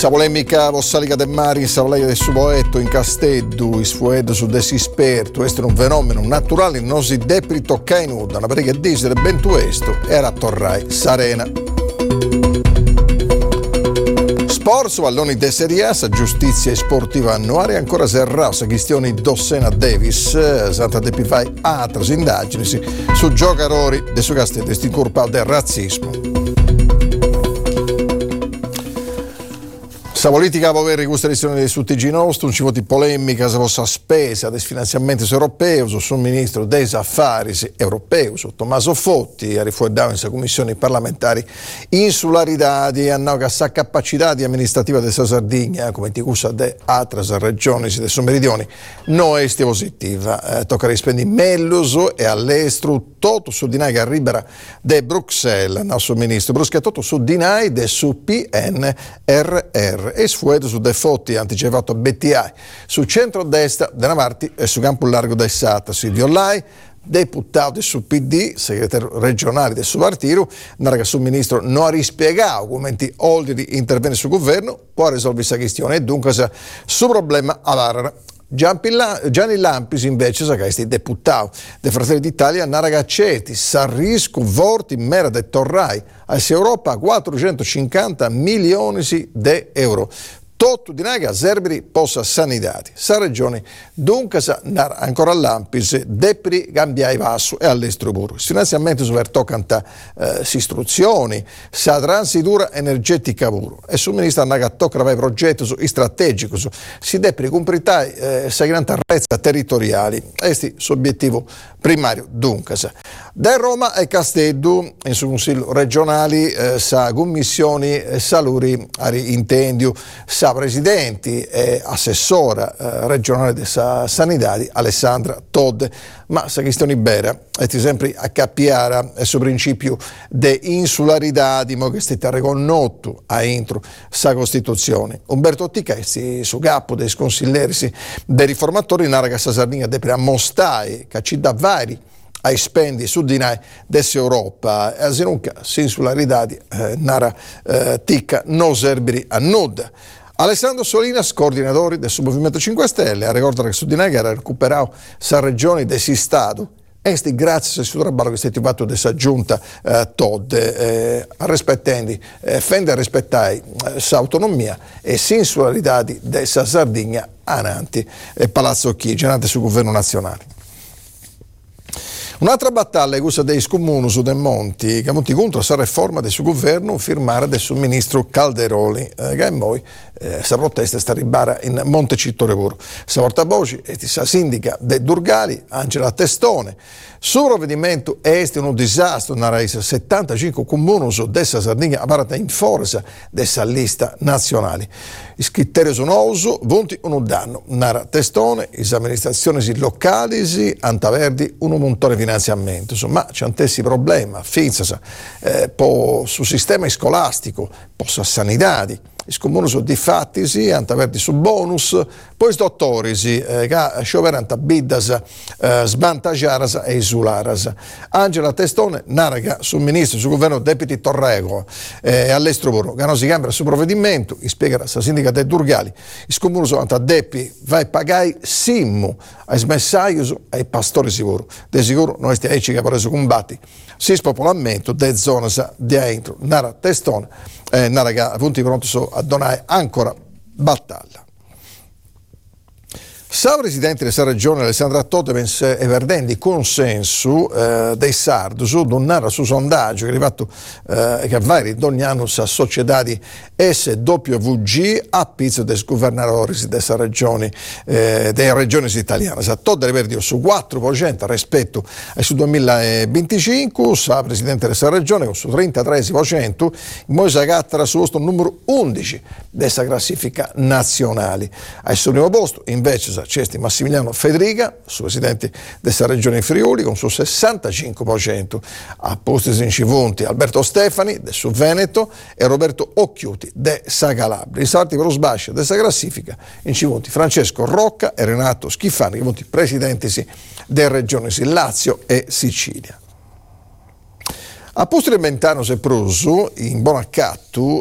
Sa polemica vossalica de mari, sa vallega del suboetto in Casteddu, isfuedo su desisperto, est un fenomeno naturale, non si depri tocca in nuda, una prega di essere ben tu esto, era torrai Sarena. Sport, palloni de Serie A, sa giustizia sportiva annuale, ancora serrà sa questioni Dossena Davis, Santa De Pifai, altre indagini su giocatori del suo Casteddu, sti incolpati del razzismo. Sa politica può avere questa lezione dei suttigi nostri, un ci voti polemica, se possa spesa dei finanziamenti europei, sul ministro dei affari europei, su Tommaso Fotti, ha rifuordato in sa commissioni parlamentari insularidadi, hanno che sa capacità amministrativa della Sardegna, come di cussa de altre regioni del suo meridione, non è positiva. Tocca rispendere meglio e all'estero, tutto su dinai che arriverà da Bruxelles, il nostro ministro, brusca tutto su dinai del su PNRR. E sfueto su De Fotti, anticipato BTI, su centro-destra della Marti e su campo largo del Sata, Silvio Lai, deputato del PD, segretario regionale del suo partito, che sul ministro non ha rispiegato come oltre di intervenire sul governo, può risolvere questa questione e dunque su problema a Varara. Gianni Lampis invece sa che è deputato dei Fratelli d'Italia Naragaccetti sa rischio vorti mera de torrai a Europa 450 milioni di euro. Tutto di naga serbiri possa sanitati. Sa regione dunque sa ancora Lampis depri cambiare vasso e all'estero pure. Il finanziamento su ver toccanta istruzioni, sa transitura energetica pure. E sul ministro naga tocca avere progetti strategici, si depri compritare sa grande arrezza territoriali. Questo è il suo obiettivo primario dunque. Da Roma e Casteddu, in su consiglio regionali, sa commissioni saluri intendio, sa presidenti e assessora regionale della sanità Alessandra Todd, ma sa questione vera è sempre a capire sul principio di insularità di mo che è stata riconosciuto a intro sa Costituzione. Umberto Ticchesi, su capo dei consiglieri dei riformatori, narra che sa Sardegna deve mostrare che ci dà vari ai spendi su dinai dell'Europa e se non insularità nara ticca non serviri a nuda. Alessandro Solinas, coordinatore del Movimento 5 Stelle, ha ricordato che su dinai era recuperato sa regione del Stato. Esti grazie al suo lavoro che è stato fatto della giunta Todd, rispettando, fende rispettare sa autonomia e insularità della Sardegna ananti e Palazzo Chigi, ananti sul governo nazionale. Un'altra battaglia è quella dei comuni su De Monti, che monti contro la riforma del suo governo firmare del suo ministro Calderoli, che poi sa protesta sta ribara in Montecitorio puro. Sa portavoce e sa sindaca de Durgali, Angela Testone. Sul provvedimento è un disastro, nella 75 comuni su dessa Sardegna apparata in forza dessa lista nazionale. I scritteri sono uso, vonti uno danno. Nara Testone, le amministrazioni locali, antaverdi, un montone finanziamento. Insomma, c'è un tessi problema, finza, sul sistema scolastico, posso a sanitari. I comuni sono difatti, antaverdi su bonus, poi i dottori che scioperano biddas svantaggiaras e isularas. Angela Testone narra sul ministro, sul governo Deputy Torrego all'estero che non si cambia sul provvedimento, spiega la sindaca de Durgali, i comuni sono depi vai pagare simmu ai smessaius ai pastori sicuro. De sicuro noi stiamo che per su combatti si spopolamento de zone di entro. Nara Testone narra che appunto pronto a donare ancora battaglia. Sa presidente della regione Alessandra Todd e perdendo consenso dei sardi su donare su sondaggio che è arrivato che vari ogni anno sa società di SWG a pizzo dei governatori della regione delle regioni italiane. Sa Todd è perduto su 4% rispetto al su 2025, sa presidente della regione con su 33%, Moisa Gattara su posto numero 11 della classifica nazionale. Al suo primo posto invece c'è Massimiliano Federica, suo presidente della regione Friuli, con suo 65%, a posti incivunti Alberto Stefani del suo Veneto e Roberto Occhiuti de Sa Calabria. I salti per lo sbascio della classifica incivunti Francesco Rocca e Renato Schifani, che presidenti delle regioni Lazio e Sicilia. A posto di Mentano se prosu, in buon accatto,